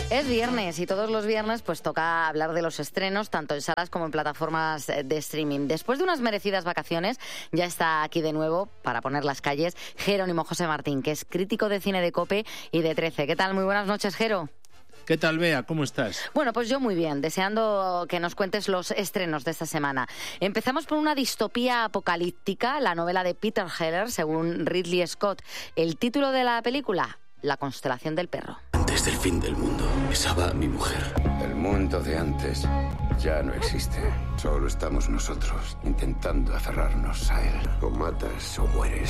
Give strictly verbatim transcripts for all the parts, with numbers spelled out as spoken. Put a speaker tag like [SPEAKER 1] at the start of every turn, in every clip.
[SPEAKER 1] Es viernes y todos los viernes pues toca hablar de los estrenos, tanto en salas como en plataformas de streaming. Después de unas merecidas vacaciones, ya está aquí de nuevo para poner las calles Jerónimo José Martín, que es crítico de cine de COPE y de trece. ¿Qué tal? Muy buenas noches, Jero.
[SPEAKER 2] ¿Qué tal, Bea? ¿Cómo estás?
[SPEAKER 1] Bueno, pues yo muy bien, deseando que nos cuentes los estrenos de esta semana. Empezamos por una distopía apocalíptica, la novela de Peter Heller, según Ridley Scott. El título de la película, La constelación del perro.
[SPEAKER 3] Antes del fin del mundo, besaba a mi mujer.
[SPEAKER 4] El mundo de antes ya no existe. Solo estamos nosotros intentando aferrarnos a él. O matas o mueres.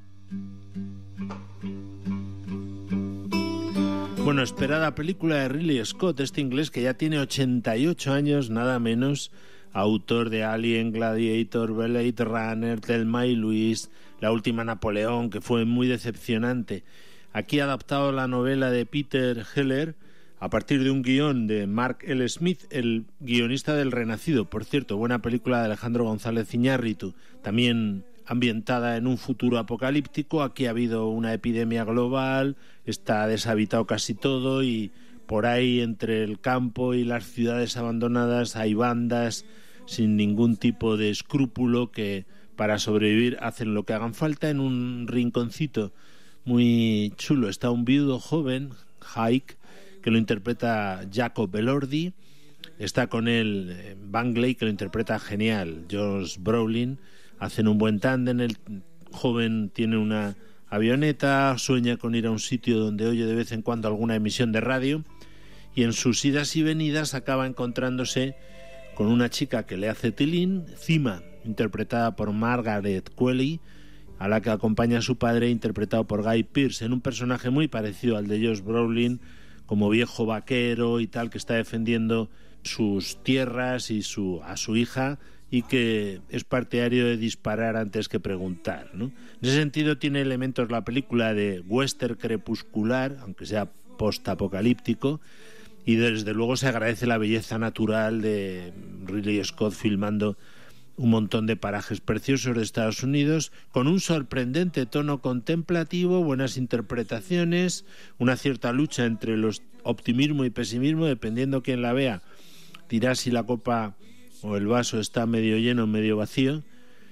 [SPEAKER 2] Bueno, esperada película de Ridley Scott, este inglés que ya tiene ochenta y ocho años, nada menos, autor de Alien, Gladiator, Blade Runner, Thelma y Luis, La última Napoleón, que fue muy decepcionante. Aquí ha adaptado la novela de Peter Heller a partir de un guión de Mark L. Smith, el guionista del Renacido. Por cierto, buena película de Alejandro González Iñárritu, también ambientada en un futuro apocalíptico. Aquí ha habido una epidemia global, está deshabitado casi todo y por ahí entre el campo y las ciudades abandonadas hay bandas sin ningún tipo de escrúpulo que para sobrevivir hacen lo que hagan falta. En un rinconcito muy chulo está un viudo joven, Hike, que lo interpreta Jacob Elordi. Está con él Bangley, que lo interpreta genial, Josh Brolin. Hacen un buen tándem. El joven tiene una avioneta, sueña con ir a un sitio donde oye de vez en cuando alguna emisión de radio y en sus idas y venidas acaba encontrándose con una chica que le hace tilín, Cima, interpretada por Margaret Qualley, a la que acompaña a su padre, interpretado por Guy Pearce, en un personaje muy parecido al de Josh Brolin, como viejo vaquero y tal, que está defendiendo sus tierras y su a su hija, y que es partidario de disparar antes que preguntar, ¿no? En ese sentido tiene elementos la película de western crepuscular, aunque sea post-apocalíptico, y desde luego se agradece la belleza natural de Ridley Scott filmando un montón de parajes preciosos de Estados Unidos, con un sorprendente tono contemplativo, buenas interpretaciones, una cierta lucha entre los optimismo y pesimismo, dependiendo quién la vea, dirá si la copa o el vaso está medio lleno o medio vacío.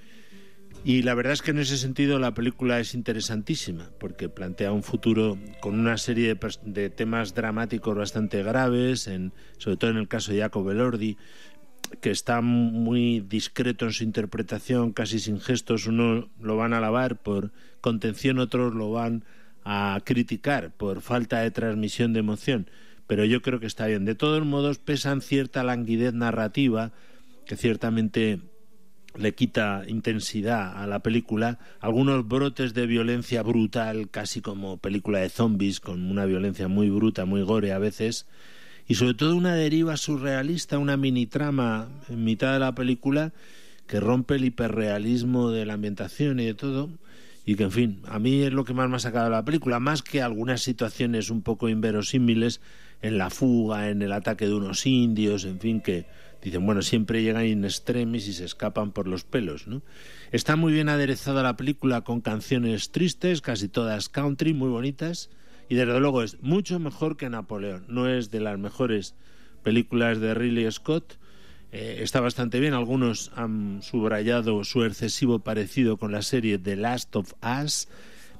[SPEAKER 2] Y la verdad es que en ese sentido la película es interesantísima, porque plantea un futuro con una serie de, de temas dramáticos bastante graves, en, sobre todo en el caso de Jacob Elordi, que está muy discreto en su interpretación, casi sin gestos. Uno lo van a alabar por contención, otros lo van a criticar por falta de transmisión de emoción, pero yo creo que está bien. De todos modos, pesan cierta languidez narrativa que ciertamente le quita intensidad a la película, algunos brotes de violencia brutal, casi como película de zombies, con una violencia muy bruta, muy gore a veces, y sobre todo una deriva surrealista, una mini trama en mitad de la película que rompe el hiperrealismo de la ambientación y de todo, y que, en fin, a mí es lo que más me ha sacado de la película, más que algunas situaciones un poco inverosímiles en la fuga, en el ataque de unos indios, en fin, que dicen, bueno, siempre llegan in extremis y se escapan por los pelos, ¿no? Está muy bien aderezada la película con canciones tristes, casi todas country, muy bonitas, y desde luego es mucho mejor que Napoleón. No es de las mejores películas de Ridley Scott, eh, está bastante bien. Algunos han subrayado su excesivo parecido con la serie The Last of Us.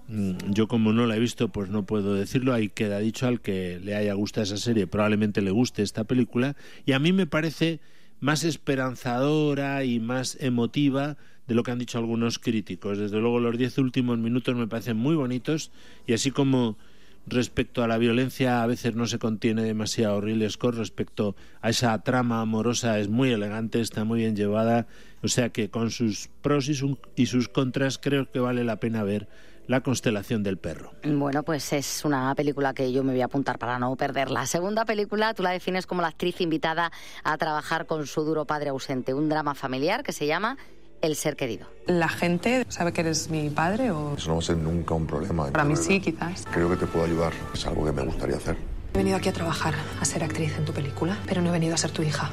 [SPEAKER 2] Yo, como no la he visto, pues no puedo decirlo. Ahí queda dicho, al que le haya gustado esa serie probablemente le guste esta película, y a mí me parece más esperanzadora y más emotiva de lo que han dicho algunos críticos. Desde luego los diez últimos minutos me parecen muy bonitos, y así como respecto a la violencia a veces no se contiene demasiado Ridley Scott, respecto a esa trama amorosa es muy elegante, está muy bien llevada, o sea que con sus pros y, su, y sus contras creo que vale la pena ver La constelación del perro.
[SPEAKER 1] Bueno, pues es una película que yo me voy a apuntar para no perderla. Segunda película, tú la defines como la actriz invitada a trabajar con su duro padre ausente, un drama familiar que se llama El ser querido.
[SPEAKER 5] ¿La gente sabe que eres mi padre o...?
[SPEAKER 6] Eso no va a ser nunca un problema.
[SPEAKER 5] Para mí sí, quizás.
[SPEAKER 6] Creo que te puedo ayudar. Es algo que me gustaría hacer.
[SPEAKER 5] He venido aquí a trabajar, a ser actriz en tu película, pero no he venido a ser tu hija.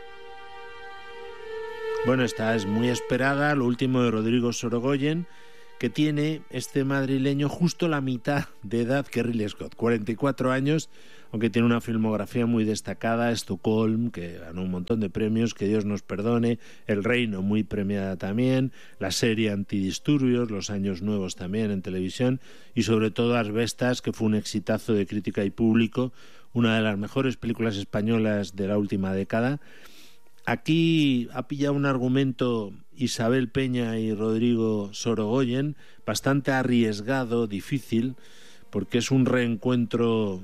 [SPEAKER 2] Bueno, esta es muy esperada, lo último de Rodrigo Sorogoyen, que tiene este madrileño justo la mitad de edad que Ridley Scott, cuarenta y cuatro años, aunque tiene una filmografía muy destacada, Estocolm, que ganó un montón de premios, que Dios nos perdone, El Reino, muy premiada también, la serie Antidisturbios, Los Años Nuevos también en televisión, y sobre todo Asbestas, que fue un exitazo de crítica y público, una de las mejores películas españolas de la última década. Aquí ha pillado un argumento Isabel Peña y Rodrigo Sorogoyen bastante arriesgado, difícil, porque es un reencuentro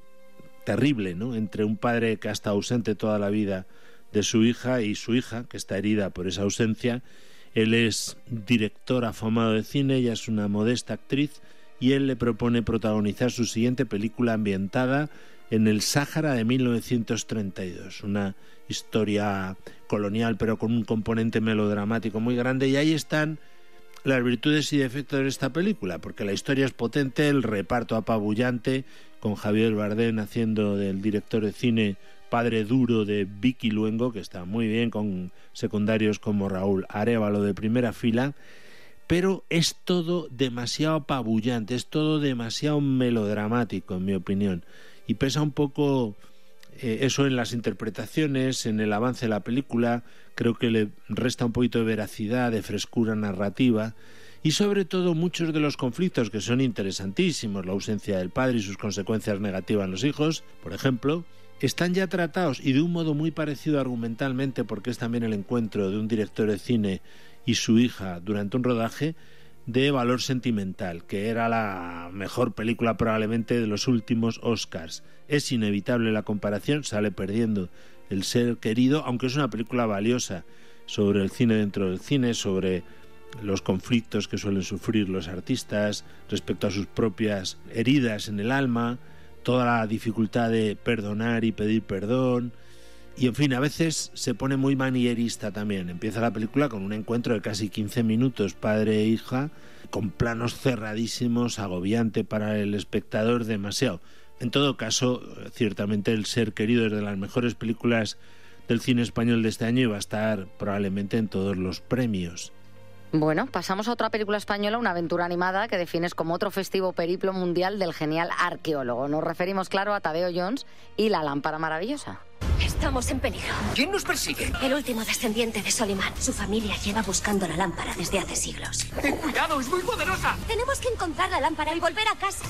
[SPEAKER 2] terrible, ¿no?, entre un padre que ha estado ausente toda la vida de su hija y su hija, que está herida por esa ausencia. Él es director afamado de cine, ella es una modesta actriz, y él le propone protagonizar su siguiente película ambientada en el Sáhara de mil novecientos treinta y dos, una historia colonial pero con un componente melodramático muy grande, y ahí están las virtudes y defectos de esta película, porque la historia es potente, el reparto apabullante, con Javier Bardem haciendo del director de cine padre duro de Vicky Luengo, que está muy bien, con secundarios como Raúl Arévalo de primera fila, pero es todo demasiado apabullante, es todo demasiado melodramático, en mi opinión, y pesa un poco eh, eso en las interpretaciones, en el avance de la película. Creo que le resta un poquito de veracidad, de frescura narrativa, y sobre todo muchos de los conflictos que son interesantísimos, la ausencia del padre y sus consecuencias negativas en los hijos, por ejemplo, están ya tratados, y de un modo muy parecido argumentalmente, porque es también el encuentro de un director de cine y su hija durante un rodaje, de Valor Sentimental, que era la mejor película probablemente de los últimos Oscars. Es inevitable la comparación, sale perdiendo El Ser Querido, aunque es una película valiosa sobre el cine dentro del cine, sobre los conflictos que suelen sufrir los artistas respecto a sus propias heridas en el alma, toda la dificultad de perdonar y pedir perdón. Y en fin, a veces se pone muy manierista también. Empieza la película con un encuentro de casi quince minutos, padre e hija, con planos cerradísimos, agobiante para el espectador, demasiado. En todo caso, ciertamente El Ser Querido es de las mejores películas del cine español de este año y va a estar probablemente en todos los premios.
[SPEAKER 1] Bueno, pasamos a otra película española, una aventura animada que defines como otro festivo periplo mundial del genial arqueólogo. Nos referimos, claro, a Tadeo Jones y La Lámpara Maravillosa.
[SPEAKER 7] Estamos en peligro.
[SPEAKER 8] ¿Quién nos persigue?
[SPEAKER 7] El último descendiente de Solimán. Su familia lleva buscando la lámpara desde hace siglos.
[SPEAKER 8] ¡Ten cuidado, es muy poderosa!
[SPEAKER 7] Tenemos que encontrar la lámpara y volver a casa.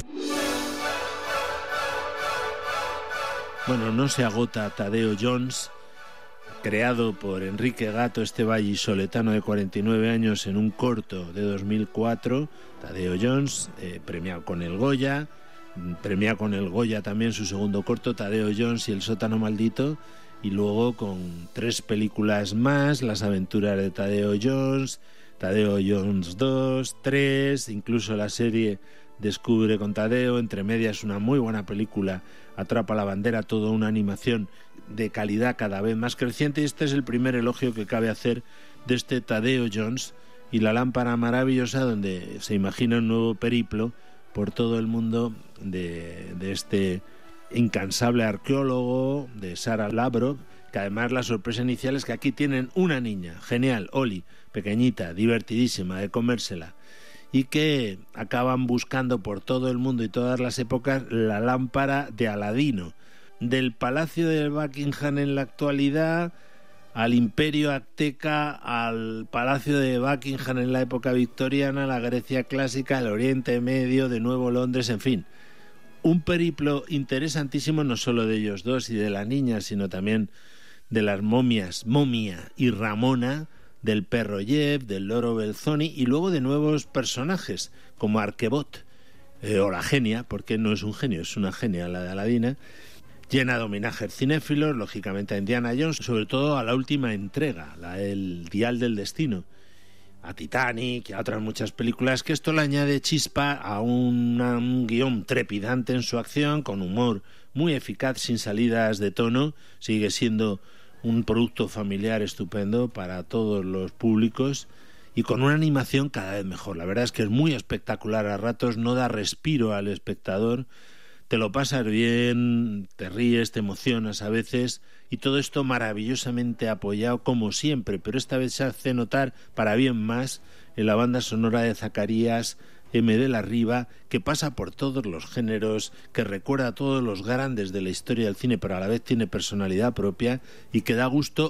[SPEAKER 2] Bueno, no se agota Tadeo Jones, creado por Enrique Gato, este vallisoletano de cuarenta y nueve años, en un corto de dos mil cuatro. Tadeo Jones, eh, premiado con el Goya, premiado con el Goya también su segundo corto, Tadeo Jones y El Sótano Maldito, y luego con tres películas más, Las aventuras de Tadeo Jones, Tadeo Jones dos, tres, incluso la serie Descubre con Tadeo, entre medias una muy buena película, Atrapa la bandera, toda una animación de calidad cada vez más creciente. Y este es el primer elogio que cabe hacer de este Tadeo Jones y La Lámpara Maravillosa, donde se imagina un nuevo periplo por todo el mundo de, de este incansable arqueólogo, de Sarah Labrock, que además la sorpresa inicial es que aquí tienen una niña, genial, Oli, pequeñita, divertidísima, de comérsela, y que acaban buscando por todo el mundo y todas las épocas la lámpara de Aladino. Del Palacio de Buckingham en la actualidad al Imperio Azteca, al Palacio de Buckingham en la época victoriana, la Grecia clásica, el Oriente Medio, de nuevo Londres, en fin. Un periplo interesantísimo, no solo de ellos dos y de la niña, sino también de las momias, Momia y Ramona, del perro Jeff, del loro Belzoni, y luego de nuevos personajes como Arquebot, eh, o la genia, porque no es un genio, es una genia la de Aladina, llena de homenajes cinéfilos, lógicamente a Indiana Jones, sobre todo a la última entrega, la El Dial del Destino, a Titanic y a otras muchas películas, que esto le añade chispa a un, a un guión trepidante en su acción, con humor muy eficaz, sin salidas de tono. Sigue siendo un producto familiar estupendo para todos los públicos y con una animación cada vez mejor. La verdad es que es muy espectacular a ratos, no da respiro al espectador, te lo pasas bien, te ríes, te emocionas a veces, y todo esto maravillosamente apoyado como siempre, pero esta vez se hace notar para bien más en la banda sonora de Zacarías M. de la Riva, que pasa por todos los géneros, que recuerda a todos los grandes de la historia del cine, pero a la vez tiene personalidad propia y que da gusto